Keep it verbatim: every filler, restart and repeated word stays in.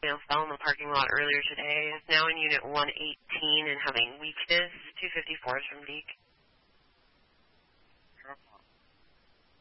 voicemail fell in the parking lot earlier today. Is now in Unit one eighteen and having weakness. two fifty-four is from Deke.